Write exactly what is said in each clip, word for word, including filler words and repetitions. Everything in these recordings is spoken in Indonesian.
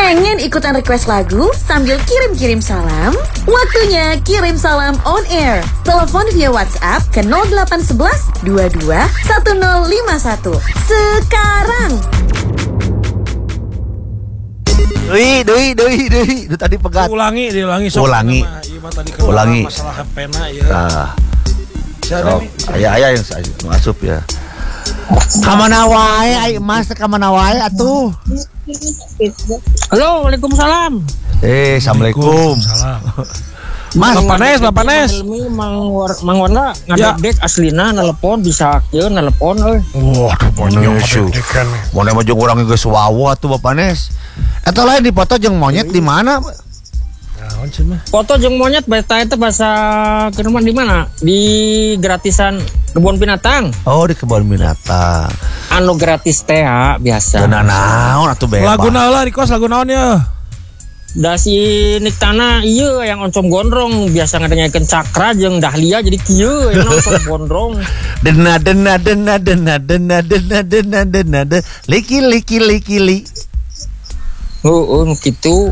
Pengen ikutan request lagu sambil kirim-kirim salam? Waktunya kirim salam on air. Telepon via WhatsApp ke nol delapan satu satu dua dua satu nol lima satu. Sekarang. Doi, doi, doi, doi. Itu tadi pegat. Ulangi, diulangi. Sok. Ulangi. Iya, tadi Ulangi. Masalah pena ya. Nah. So, ayah-ayah yang saya masuk ya. Kamana wae, ai Mas, kamana wae atuh. Halo, waalaikumsalam. Eh, assalamualaikum. Salam. Mas, Bapak Nes, Bapak Nes. Helmi Mang Mang Wanda ngadek aslina nelepon bisa kieu nelepon euy. Waduh, banyak Nesu. Mun mah jeung urang geus wawa tuh Bapak Nes. Eta lain dipoto jeung monyet di mana? Naon sih mah? Foto jeung monyet beta eta bahasa keruman di mana? Di gratisan kebun binatang. Oh, di kebun binatang. Anu gratis teh ya, biasa. Nah, naon atuh bebas. Lagu naon lah, Rikos lagu naon ya? Da si Niktana ieu yang oncom gondrong biasa ngadengekeun Cakra jeung Dahlia jadi kieu yang oncom gondrong. Dena dena dena dena dena dena dena dena dena liki liki liki li. Heeh, nu kitu.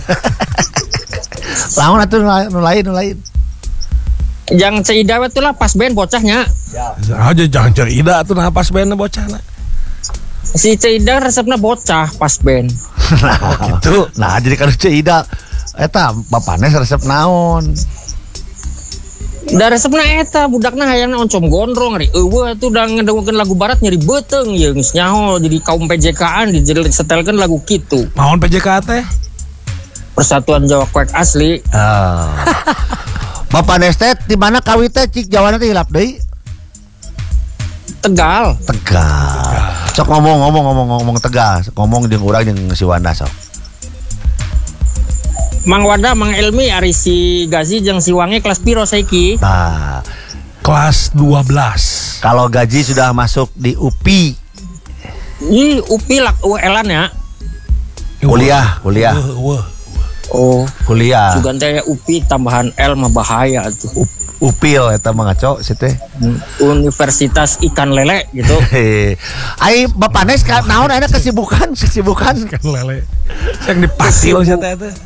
Lamun atuh nu lain nu lain. Jang Ceida we lah pas band bocahnya. Aja jangan cerita tuh nah pas band bocah na. Si Ceida resepna bocah pas band. Nah, gitu. Nah, jadi kan Ceida eta Bapak Nes resep naon? Da resepna eta budakna hayangna oncom gondrong ari eueuh atuh da ngedengekeun lagu barat nyeri beuteung ieu geus nyaho jadi kaum P J K-an disetelkeun lagu kitu. Naon P J K teh? Persatuan Jawa Kwek Asli. Oh. Bapak Nes teh di mana kawi teh cik Jawana teh hilap deui? Tegal. Tegal. Sok ngomong ngomong ngomong ngomong Tegal, sok ngomong jeung urang jeung si Wanda sok. Mang Wanda, Mang Elmi, ari si Gazi jeung si Wangi kelas piro saiki? Nah, Kelas dua belas. kalau gaji sudah masuk di U P I. Ih, upi lak elan ya. Kuliah, kuliah. Wah, wah. Oh, Kuliah. juga teh upi tambahan L mah bahaya tuh. U- Upil eta mah ngaco si teh. Universitas Ikan Lele gitu. Ai Bapak Nes ka naon aya kesibukan, kesibukan Kan lele. Yang dipatil sia teh teh.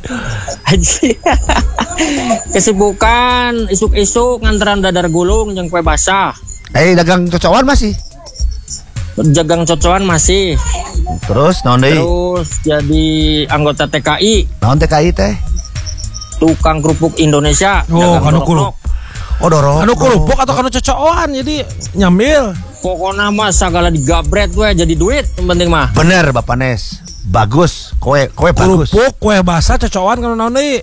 Kesibukan isuk-isuk nganteran dadar gulung jeung kue basah. Eh dagang cocokan masih. Jagang cocokan masih. Terus naon deui? Terus jadi anggota T K I, Naon T K I teh? tukang kerupuk Indonesia. Oh, dagang kanu dorok-dorok. kuluk. Oh dorong. Anu kerupuk atau kanu cocokan jadi nyambil. Pokoknya mah segala digabret we jadi duit yang penting mah. Bener Bapak Nes. Bagus. Koe koe bagus. Kerupuk, kue basah cocokan kanu naon deui?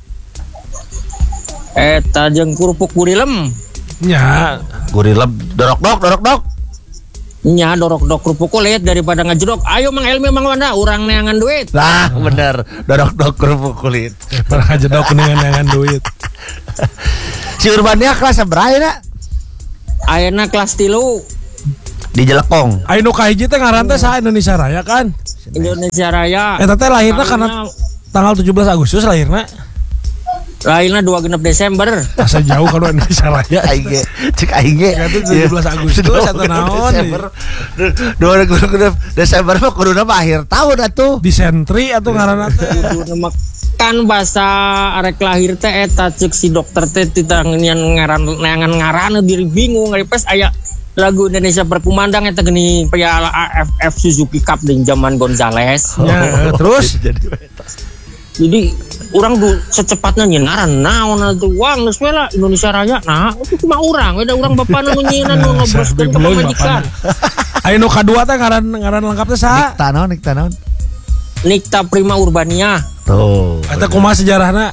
Eta jeung kerupuk gurilem. Nya, Gurilem dorok dok dorok dok. Nya dorok-dok kerupuk kulit daripada ngajedok. Ayo Mang Elmi Mang Wanda, urang neangan duit. Lah bener dorok dok kerupuk kulit. eh, pernah aja dok dengan duit. Si Urbania kelas seberapa ya? Ayeuna kelas tilu Di Jelekong. Ayo nu kahiji teh ngaran teh saha Indonesia Raya kan? Indonesia Raya. Eta teh lahirna Tahunnya- karena tanggal tujuh belas Agustus lahirna. Lahirna dua puluh enam Desember. Masa jauh kalau Indonesia Raya. Aing ge cek aing ge Itu tujuh belas Agustus atau naon? Desember. dua ribu dua puluh Desember mah kuduna mah akhir tahun atuh. Di sentri atau ngaran teh. Kudu nama kan bahasa arek lahir teh eta cek si dokter teh titangan ngaran neangan ngaran diri bingung ari pas aya lagu Indonesia berkumandang eta geni piala A F F Suzuki Cup di zaman Gonzales. Ya, terus Jadi orang tuh secepatnya nyenaran naon atuh wang geus we lah Indonesia Raya. Nah, itu cuma urang, ada urang bapana nu nyieunna nu ngobroskeun ka pamajikan. Ayo nu kadua teh ngaran ngaran lengkap teh saha? Nikta naon nikta naon? Nikta Prima Urbania. Tuh. Eta kumaha sejarahna?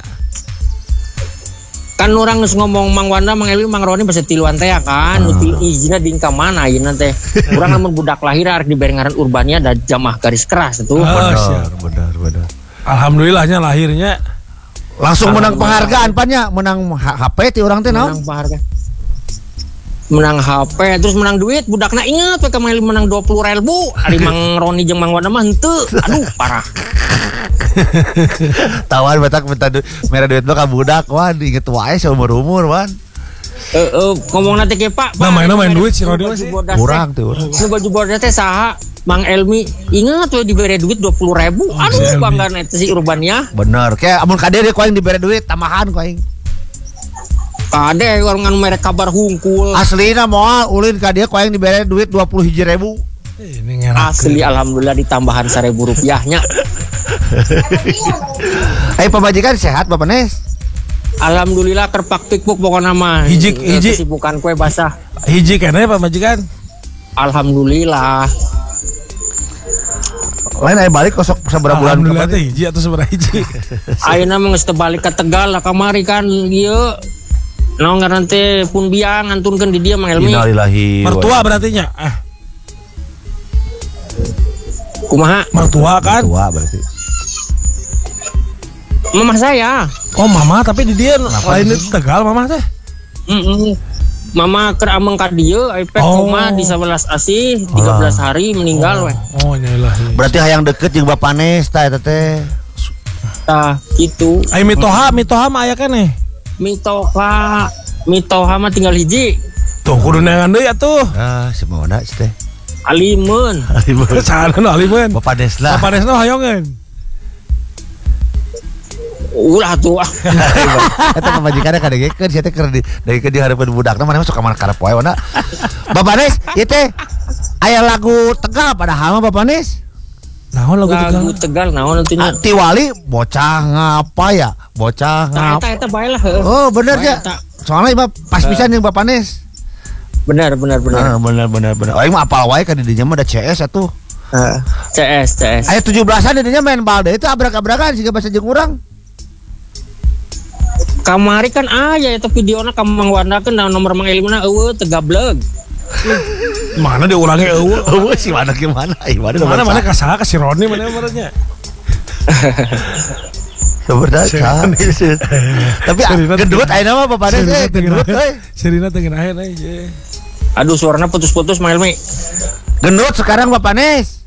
Kan orang geus ngomong Mang Wanda, Mang Elwi, Mang Roni basa tiluan teh kan. Nu tilu izina ding ka mana ayeuna teh. Urang lamun budak lahir arek dibere ngaran Urbania da Jamah Garis Keras itu. Oh, Benar, siap. benar, benar. Alhamdulillahnya lahirnya Langsung menang penghargaan pannya, menang H P ti urang teh naon? Menang penghargaan. Menang H P terus menang duit budakna inget we ka Mang Elwi menang dua puluh ribu. Ari Mang Roni jeung Mang Wanda mah henteu. Aduh parah. Tawan batak minta du- merah duit mah ka budak wan inget wae seumur-umur wan. Eh, eh, ngomong nanti ke Pak. Nah, main main duit si Rodi masih. Kurang tuh. Nu baju border teh saha? Mang Elmi, ingat tuh diberi duit dua puluh ribu. Aduh, bangga net si Urbania. Bener, kayak amun kade dia koing diberi duit tambahan koing. Kade orang anu merek kabar hungkul. Aslina moal ulin kade koing diberi duit dua puluh ribu. Ini ngerak. Asli alhamdulillah ditambahan seribu rupiahnya. Eh pemajikan sehat Bapak Nes? Alhamdulillah kerpak pikpuk pokoknya mah. Hiji hiji kesibukan kue basah. Hiji kene Pak majikan. Alhamdulillah. Lain aya balik kosok saberapa bulan Alhamdulillah teh hiji atau saberapa hiji. Ayeuna mah geus teu balik ka Tegal lah kamari kan ieu. Naon ngaran teh pun biang ngantunkeun di dieu Mang Elmi. Innalillahi. Mertua berarti nya. Ah, kumaha? mertua kan? Mertua berarti. Mama saya. Oh, mama tapi di dia lain di Tegal mama teh. Heeh. Mama keur ameng ka dieu ipek Oh. koma di sebelas asih tiga belas hari meninggal weh. Oh, nyailah. Berarti hayang deket jeung Bapak Nes tah eta teh. Tah kitu. Ai mitoha, mitoha mah aya keneh. Mitoha, mitoha mah tinggal hiji. Tuh kudu neangan deui atuh. Ah, semoga teh. Alimun. Saana aliman. Bapak Nes lah. Bapak Desno hayongeun. Ulah tuh. Eta pemajikanna kadegekeun sia teh keur di dari ke di hareupeun budakna mana masuk kamar karep wae wana. Bapak Nes, ieu teh aya lagu Tegal padahal mah Bapak Nes. Naon lagu Tegal? Lagu Tegal naon atuh nya? Ati Wali bocah ngapa ya? Bocah Tah ngapa? eta eta bae lah heueuh. Oh, bener Bae ya. eta. Soalnya iba pas pisan jeung Bapak Nes. Benar benar benar. Ah, bener bener bener. Aing mah apal wae ka di dinya mah ada C S atuh. Heeh. C S C S. Aya tujuh belasan di dinya main bal deui itu abrak-abrakan siga bahasa jeung urang. Kamari kan aya eta videona ka Mang Wanda kan nomor Mang Elmina eueuh tegableg. Mana diulangi eueuh. Eueuh si mana ke mana? Ai mana Mana mana ka saha ka si Roni mana maranya. Sebenarnya tapi gendut ayeuna mah Bapak Nes eh gendut euy. Sirina teu ngeunaheun euy. Aduh suaranya putus-putus Mang Elmi. Gendut sekarang Bapak Nes.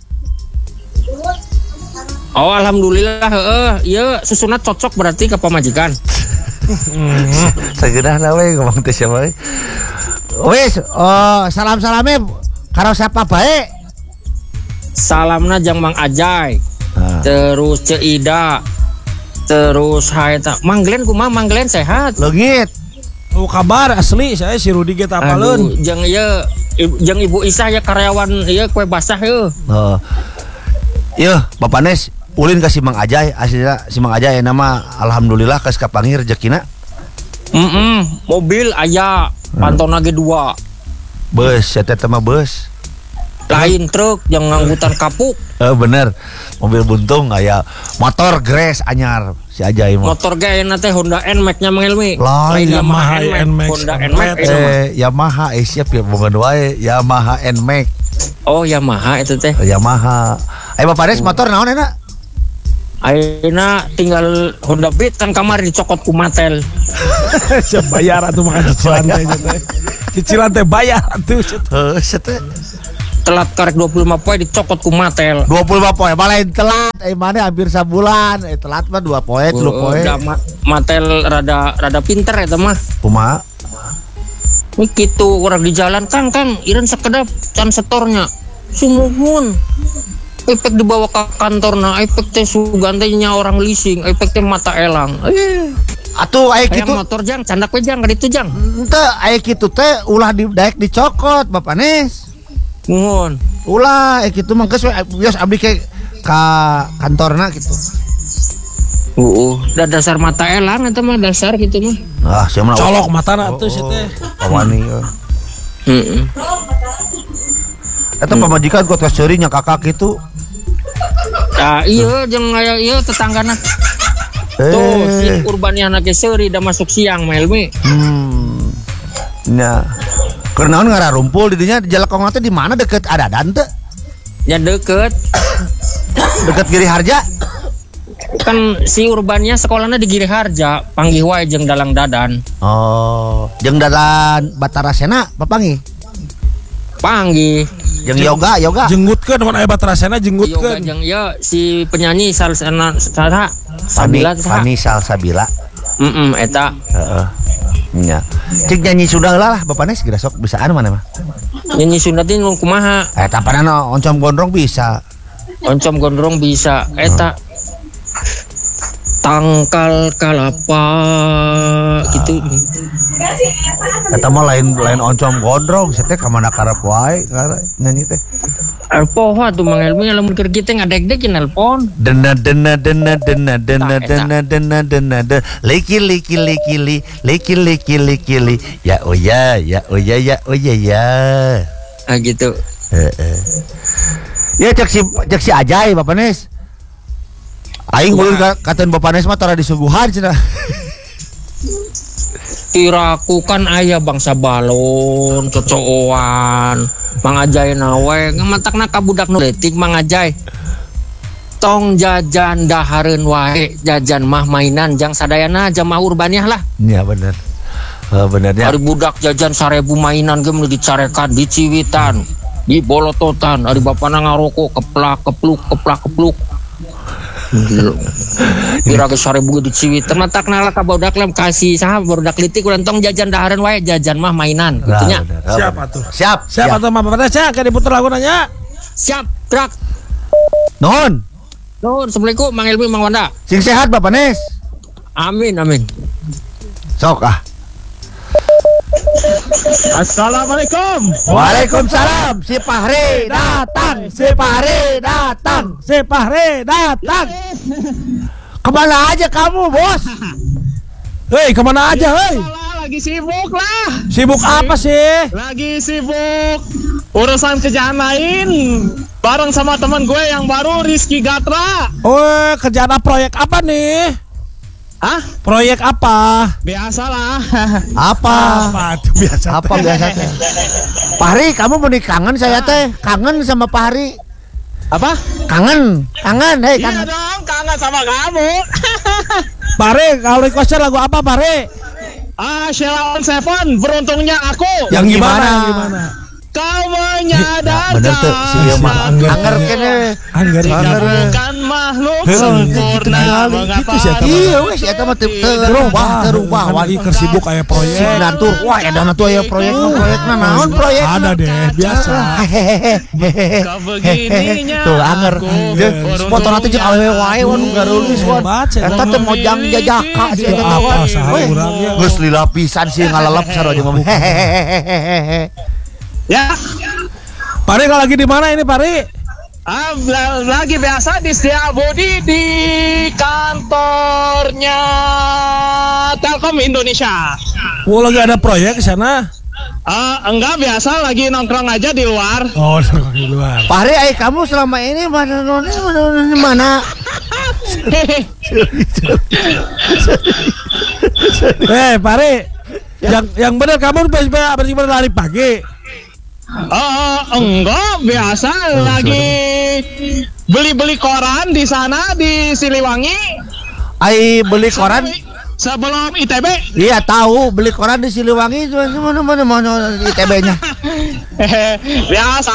Oh alhamdulillah heeh. Ieu susunat cocok berarti ke pamajikan. Sageunahna we ngomong teh sia we. Wes, oh salam-salame karo siapa bae? Salamna jang Mang Ajay. Nah. Terus Ceu Ida. Terus haeta Mang Glen kumaha Mang Glen sehat? Leungit. Oh kabar asli saya si Rudi ge teh apaleun. Aduh, jeung ieu jeung Ibu Isah ya karyawan ieu kue basah yeuh. Oh. Ieu Bapak Nes ulin ka si Mang Ajay, aslinya si Mang Ajay nama alhamdulillah geus kapanggih rezekina. Heeh, mobil aya, pantona ge dua. Bus, eta teh mah bus. Lain truk yang ngangkutan kapuk. Eh bener. Mobil buntung aya motor Grace anyar si Ajay mah. Motor ge ayeuna teh Honda N-Max nya Mang Elmi. Lain Yamaha N-Max. Honda N-Max. eta mah. Eh Yamaha eh siap ya bungan wae Yamaha N-Max. Oh Yamaha itu teh. Yamaha. Ayo Bapak Nes motor naon enak? Ayeuna tinggal Honda Beat kan kamar dicokot ku Matel. Siap bayar atuh makan cicilan teh teh. Cicilan teh bayar atuh. Heuh teh. Telat karek dua puluh lima poe dicokot ku Matel. dua puluh lima poe balain telat eh mana hampir sabulan eh telat mah dua poe tilu poe. Udah ma- Matel rada rada pinter eta mah. Kumaha? Wih gitu orang di jalan Kang Kang ireun sakedap can setornya. Sumuhun. Efek dibawa ke kantorna, efek teh sugan teh nya orang leasing, efek teh mata elang. Eh, Atuh aya aya kitu. motor jang, candak we jang, ditu jang. Henteu aya kitu teh ulah di daek dicokot Bapak Nes. Nuhun. Ulah eh kitu mah geus we geus abdi ke ka kantorna gitu. Heeh, da dasar mata elang eta mah dasar gitu mah. Ah, sia mah Colok matana atuh si teh. Awani. Heeh. Eta pamajikan kota seuri nya kakak kitu. Nah, iya jeung aya ieu tetanggana. Tuh, si Eh. Urbaniana ge seuri da masuk siang Melmi. Hmm. Nya. Keur naon ngararumpul di dinya di Jalakong teh di mana deket Adadan teh? Ya deket. Deket Giri Harja. Kan si Urbania sekolahnya di Giri Harja, panggih wae jeung Dalang Dadan. Oh, jeung Dadan Batara Sena papanggih. Panggih. Jeung yoga, yoga. Jenggutkeun mun aya baterasena Yoga jenggutkeun. jeung ya si penyanyi Salsana Sara Fani, Sabila teh. Fani Salsabila. Heeh, eta. Heeh. Nya. Cik nyanyi Sunda lah Bapak Nes geura sok bisaan mana mah. Nyanyi Sunda teh nu kumaha? Eh tapanana oncom gondrong bisa. Oncom gondrong bisa. Eta tangkal kalapa gitu. Eta mah lain lain oncom gondrong, saya teh ka mana karep wae nyanyi teh. Alpoha tuh Mang Elmi lamun keur kitu ngadeg-deg nelpon. Dena dena dena dena dena dena dena dena dena leki leki leki li leki leki leki li ya oh ya ya oh ya ya oh ya ya. Ah gitu. Heeh. Ya cek si cek si Ajay Bapak Nes. Aing ulun katen Bapak Nes mah tara disuguhan cenah. Tiraku kan aya bangsa balon, cocoan, Mang Ajay nawe ngamatakna ka budak nu leutik Mang Ajay. Tong jajan dahareun wae, jajan mah mainan jang sadayana jamaah urbaniah lah. Iya bener. Oh, benernya. Ari budak jajan sarebu mainan ge meureun dicarekan di Ciwitan, di Bolototan, ari bapana ngarokok keplak kepluk keplak kepluk. Kira ke sarebu di Ciwitan matakna lah ka budak lem kasih saha budak litik urang tong jajan dahareun wae, jajan mah mainan gitu nya. Siap atuh. Siap. Siap atuh Mama Pada nya ka diputer laguna nya. Siap, trak. Nuhun. Nuhun, assalamualaikum Mang Elmi Mang Wanda. Sing sehat Bapak Nes. Amin amin. Sok ah. Assalamualaikum. Waalaikumsalam. Si Fahri datang. Si Fahri datang. Si Fahri datang. Kemana aja kamu bos? Hei kemana aja hei? Lagi sibuk lah. Sibuk apa sih? Lagi sibuk urusan kerjaan lain. Bareng sama teman gue yang baru Rizky Gatra. Oh kerjaan proyek apa nih? Hah? Proyek apa? Biasalah. Apa? Apa tuh biasa? Apa biasa teh? Fahri, kamu mau kangen saya teh. Kangen sama Fahri. Apa? Kangen, kangen, hei Iya kangen. dong, kangen sama kamu. Pare, kalau requestnya lagu apa Pare? Ah, Sheila on Seven, beruntungnya aku. Yang gimana? Yang gimana? Kau menyadarkan. Bener tuh, si Ieu mah anger kene. Angger. Anger. Bukan makhluk Heuh, sempurna. gitu Mengapa? sih, eta mah. Iya wes eta mah teu terubah, terubah. Kan iker sibuk aya Si proyek. Natur, wah edan atuh aya proyek, proyekna naon proyek? Ada deh, biasa. Kau begininya Tuh anger. aku Dia beruntung sponsor nanti jeung awewe wae wan nu garulis wan. Baca, Eta teh mojang jajaka si eta Apa wan. saha Weh, urang ya? geus lila pisan sih ngalalap sarua jeung mah. Hehehehe. Ya. Pare kalau lagi di mana ini Pare? Ah, lagi biasa di Setiabudi di kantornya Telkom Indonesia. Oh lagi ada proyek di sana? Ah, enggak, biasa lagi nongkrong aja di luar. Oh di luar. Fahri, ay kamu selama ini mana mana mana mana? Eh Pare, yang yang benar kamu bersih lari pagi. Oh, enggak, biasa lagi beli-beli koran di sana di Siliwangi. Ay beli koran. Sebelum I T B. Iya tahu beli koran di Siliwangi mana mana mana I T B-nya. Biasa.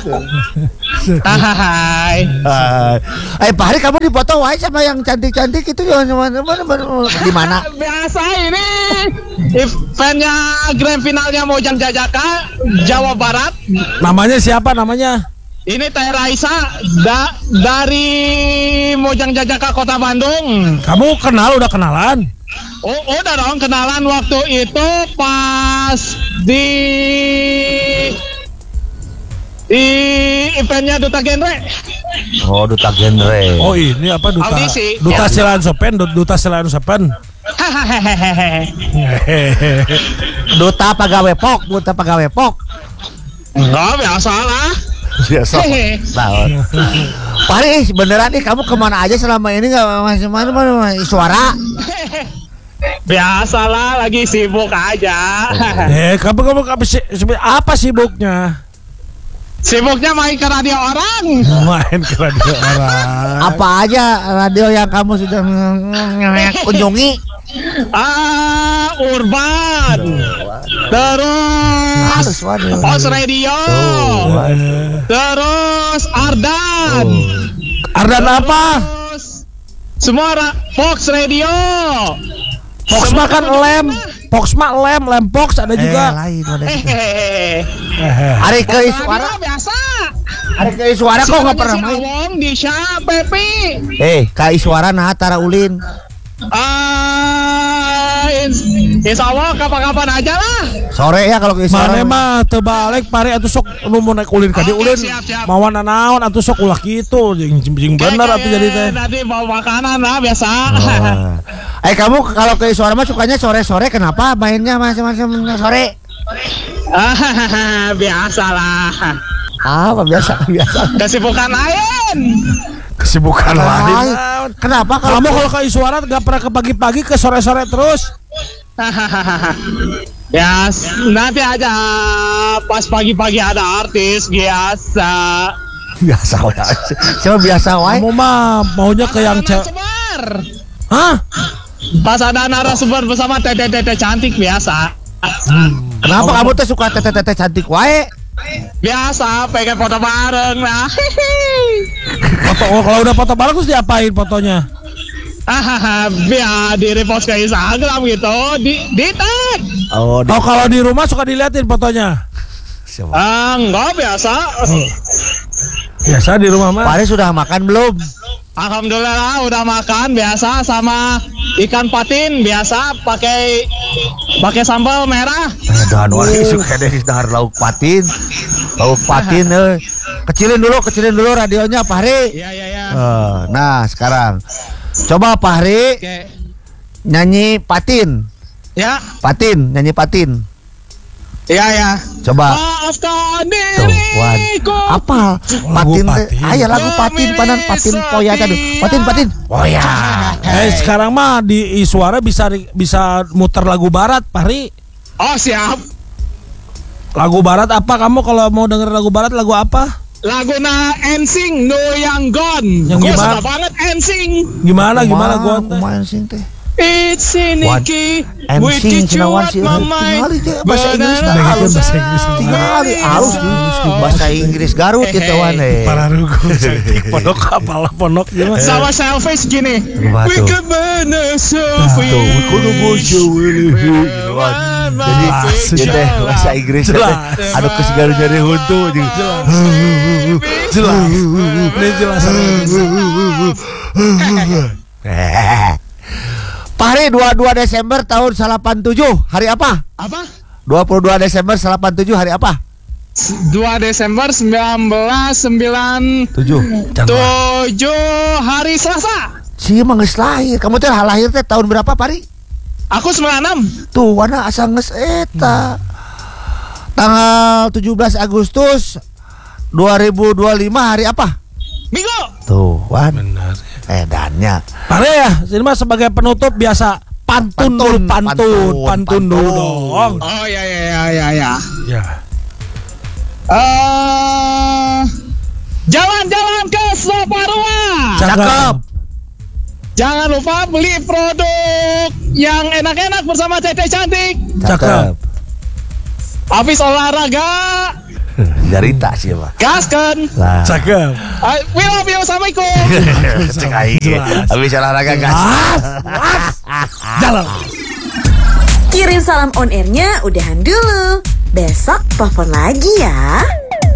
Hai. Eh Fahri kamu dipoto wae sama yang cantik-cantik itu mana mana di mana? Biasa ini eventnya grand finalnya Mojang Jajaka Jawa Barat. Namanya siapa namanya? Ini Teh Raisa da, dari Mojang Jajaka Kota Bandung. Kamu kenal udah kenalan? Oh, udah dong kenalan waktu itu pas di di eventnya Duta Genre. Oh Duta Genre. Oh ini apa duta? Audisi. Duta Ya. Silan Sopen, duta Silan Sopen. Duta pegawai pok, duta pegawai pok. Enggak, biasa lah. Biasa. Tahun. Fahri beneran nih kamu kemana aja selama ini nggak masih mana mana suara? Biasalah, lagi sibuk aja. Eh kamu kamu kamu si- si- apa sibuknya? Sibuknya main ke radio orang. Main ke radio orang. Apa aja radio yang kamu sudah kunjungi? Ah, Urban. Terus Halus, waduh. Pos Radio. Terus Ardan. Ardan apa? Terus semua ra- Fox Radio. Fox makan lem. Pox mah lem, lem pox ada Eh, juga. lain ada juga. Hehehe. Ari ke suara, biasa. Ari ke suara kok enggak pernah Si main. Awong di Sya Pepi. Eh, ka suara nah tara ulin. Ah, ins- insya Allah kapan-kapan aja lah. Sore ya kalau ke suara. Mane mah teu balik pare atuh sok nu mau naik ulin ka dieu Oke, ulin. siap, siap. Mawan naon atuh sok ulah kitu jeung jeung bener atuh jadi teh. Nanti bawa makanan lah biasa. Oh. Eh kamu kalau ke suara mah sukanya sore-sore kenapa mainnya macam-macam sore? Ah, biasa lah. Ah, apa biasa biasa. Kesibukan lain. Kesibukan Lain. Kenapa kalau Kamu kalau ke suara gak pernah ke pagi-pagi ke sore-sore terus? Ya, nanti aja pas pagi-pagi ada artis biasa. biasa wae. Cuma biasa wae. Kamu mah maunya ke yang cewek. Narasumber. Hah? Pas ada narasumber bersama tete-tete cantik biasa. Kenapa kamu tuh suka tete-tete cantik wae? Biasa pengen foto bareng lah. Foto, oh, kalau udah foto bareng terus diapain fotonya? Hahaha, biar di repost ke Instagram gitu, di di tag. Oh, Oh, kalau di rumah suka diliatin fotonya. siapa? Ah, enggak biasa. Biasa di rumah mah. Pare sudah makan belum? Alhamdulillah udah makan biasa sama ikan patin biasa pakai pakai sambal merah. Eh, dan orang suka deh dahar lauk patin. Lauk patin eh. Kecilin dulu, kecilin dulu radionya Pahri. Iya iya iya. Eh, nah, sekarang coba Pahri Oke. nyanyi patin. Ya, Patin, nyanyi patin. iya ya. Coba. Maafkan Tuh, Wan. diriku. Apa? Lagu Patin teh. patin. Aya lagu patin panan patin poya tadi. Patin patin. Poya. Eh sekarang mah di suara bisa bisa muter lagu barat, Pahri. Oh siap. Lagu barat apa kamu kalau mau denger lagu barat lagu apa? Laguna N Sync No Yang Gone. Yang Gua gimana? suka banget N Sync. Gimana gimana gua teh? Kumaha sing teh? It's Nikki Wan, with N Sync you cenah wan at sih. my mind. Tingali teh bahasa Inggris dah. Banyak Halus. bahasa Inggris. Tingali halus di bahasa Inggris Garut itu wan eh. Para rugo cantik pondok apalah pondok gimana? Sama selfish gini. Wah, We tuh. could burn a selfie. Tuh, kudu bosyo Wan. Jadi Jelas, jadi teh bahasa Inggris teh Jelas. anu geus garu nyari huntu jeung Jelas. Ini jelas. Pahri dua puluh dua Desember tahun delapan tujuh hari apa? Apa? dua puluh dua Desember delapan tujuh hari apa? dua Desember sembilan belas sembilan tujuh. tujuh hari Selasa. Si emang geus lahir. Kamu teh lahir teh tahun berapa, Pari? Aku sembilan enam. Tuh, wana asa geus eta. Tanggal tujuh belas Agustus dua ribu dua puluh lima hari apa? Minggu. Tuh, wan. Benar. Edannya. Pare ya, sini mah sebagai penutup biasa pantun, dulu Pantun, pantun, pantun, pantun, dulu pantun. dong. Oh ya ya ya ya ya. Ya. Eh, jalan-jalan ke Saparua. Cakep. Jangan lupa beli produk yang enak-enak bersama Tete Cantik. Cakep. Habis olahraga, Jarita sih, Pak. gaskan. Lah. Cakep. Uh, we love you, assalamualaikum. Cek aing. Habis olahraga gas. Jalan. Kirim salam on airnya udahan dulu. Besok telepon lagi ya.